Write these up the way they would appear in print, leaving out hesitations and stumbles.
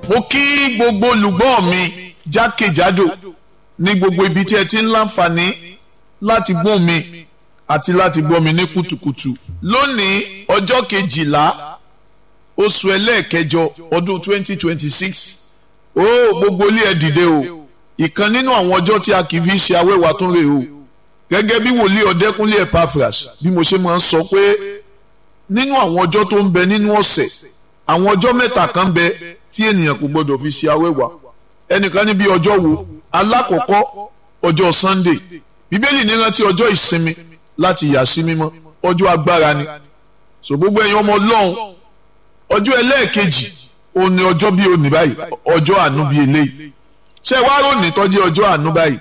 mo kí gbogbo olùgbọ́ mi jákèjádò ní gbogbo ibi tí ẹ ti ń láǹfààní láti gbọ́ mi àti láti gbọ́ mi ní kùtùkùtù lónìí ọjọ́ 12 oṣù ẹlẹ́ẹ̀kẹjọ ọdún 2026 ó gbogbo ilé ẹ dìde o ìkan nínú àwọn ọjọ́ tí a kì í fi ṣe awẹ́wà tó rè o gẹ́gẹ́ bí wòlíì Ọdẹ́kúnlé Epaphras bí mo ṣe máa ń sọ pé nínú àwọn ọjọ́ tó ń bẹ nínú ọ̀sẹ̀ àwọn ọjọ́ mẹ́ta kan bẹ tí ènìyàn kò gbọdọ̀ fi ṣe awẹ́wà ẹnìkan níbi ọjọ́ wo alákọ̀ọ́kọ́ ọjọ́ Sunday bíbélì ní rántí ọjọ́ ìsinmi láti yà sí mímọ́ ọjọ́ agbára ni so gbogbo ẹ̀yin ọmọ Ọlọ́run ọjọ́ ẹlẹ́ẹ̀kejì òun ni ọjọ́ bí òní báyìí ọjọ́ àánú bíi eléyìí ṣé wàá rò ní tọ́jú ọjọ́ àánú báyìí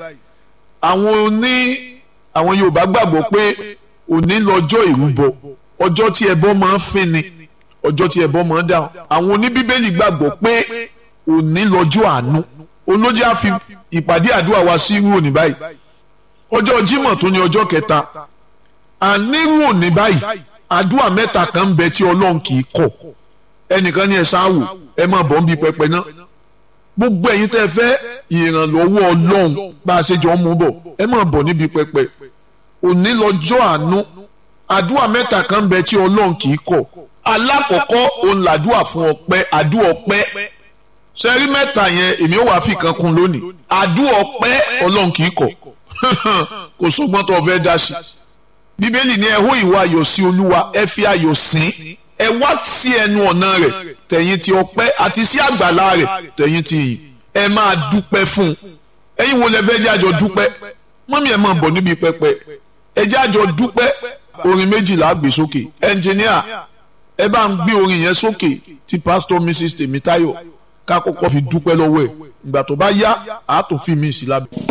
àwọn Yorùbá gbàgbọ́ pé òní lọ́jọ́ ìrúbọ ọjọ́ tí ẹbọ máa ń fín ni ọjọ́ tí ẹbọ máa ń dáhùn àwọn oníbíbélì gbàgbọ́ pé òní lọ́jọ́ àánú olójú á fi ìpàdé àdúrà wa sí irú òní báyìí ọjọ́ Jímọ̀ tó ní ọjọ́ kẹta ànírú òní báyìí àdúrà mẹ́ta kan ń bẹ tí Ọlọ́run kì í kọ̀ ẹnìkan ní ẹ sáwò ẹ máa bọ̀ ń bí pẹpẹ náà gbogbo ẹ̀yin tẹ́ fẹ́ ìrànlọ́wọ́ Ọlọ́run bá a ṣe jọ ń mú bọ̀ ẹ máa bọ̀ níbi pẹpẹ òní lọ́jọ́ àánú àdúrà mẹ́ta kan ń bẹ tí Ọlọ́run kì í kọ̀ alákọ̀ọ́kọ́ òun làdúrà fún ọpẹ́ àdúrà ọpẹ́ sẹ́rí mẹ́ta yẹn èmi ò wá fi kan kún lónìí àdúrà ọpẹ́ Ọlọ́run kì í kọ̀ kò sọ́gbọ́n tó fẹ́ dá sí bíbélì ní ẹ hó ìwà ayọ̀ sí Olúwa ẹ fi ayọ̀ sìn ẹ wá sí ẹnu ọ̀nà rẹ̀ tẹ̀yìn ti ọpẹ́ àti sí àgbàlá rẹ̀ tẹ̀yìn ti yìn ẹ máa dúpẹ́ fún un ẹ̀yin wo lẹ fẹ́ jẹ́ àjọ dúpẹ́ mọ́mí ẹ máa bọ̀ níbi pẹpẹ ẹ jẹ́ àjọ dúpẹ́ orin méjìlá gbé sókè ẹnjìníà ẹ bá ń gbé orin yẹn sókè ti pásítọ̀ Mrs. Tèmítáyọ̀ ká kọ́kọ́ fi dúpẹ́ lọ́wọ́ ẹ̀ ìgbà tó bá yá àá tó fi mí sí lábẹ́.